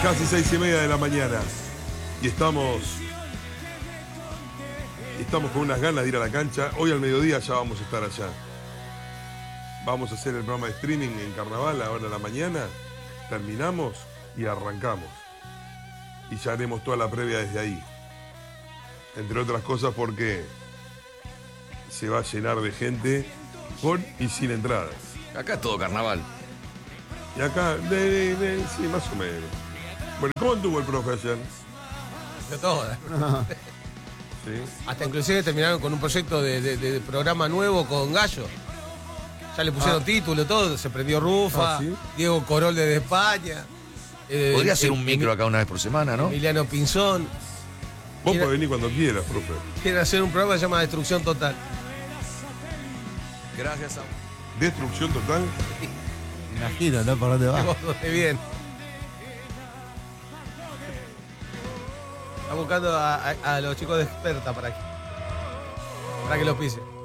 Casi 6:30 de la mañana. Y estamos con unas ganas de ir a la cancha. Hoy al mediodía ya vamos a estar allá. Vamos a hacer el programa de streaming en Carnaval ahora a la mañana. Terminamos y arrancamos. Y ya haremos toda la previa desde ahí. Entre otras cosas porque se va a llenar de gente con y sin entradas. Acá es todo carnaval. Y acá, sí, más o menos. Bueno, ¿cómo anduvo el profe ayer? De todas. ¿Sí? Hasta inclusive terminaron con un proyecto de programa nuevo con Gallo. Ya le pusieron título, todo, se prendió Rufa, ¿Sí? Diego Corol desde España. Podría ser un micro acá una vez por semana, ¿no? Emiliano Pinzón. Vos podés venir cuando quieras, profe. Quieren hacer un programa que se llama Destrucción Total. Gracias a... Destrucción total. Imagino, ¿no? ¿Por dónde va? ¿Dónde bien? Está buscando a los chicos de Experta para que los pise.